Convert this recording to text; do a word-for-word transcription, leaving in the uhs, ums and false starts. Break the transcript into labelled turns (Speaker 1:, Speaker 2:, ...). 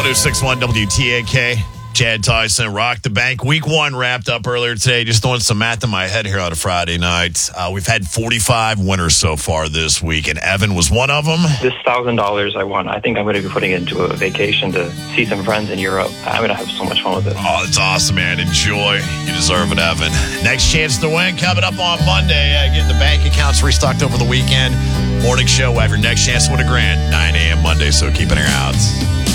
Speaker 1: oh six one W T A K. Chad Tyson, Rock the Bank. Week one wrapped up earlier today. Just doing some math in my head here on a Friday night. Uh, we've had forty-five winners so far this week, and Evan was one of them.
Speaker 2: This one thousand dollars I won, I think I'm going to be putting it into a vacation to see some friends in Europe. I'm going to have so much fun with it.
Speaker 1: Oh, that's awesome, man. Enjoy. You deserve it, Evan. Next chance to win coming up on Monday. Uh, getting the bank accounts restocked over the weekend. Morning show. We'll have your next chance to win a grand, nine a.m. Monday, so keep an ear out.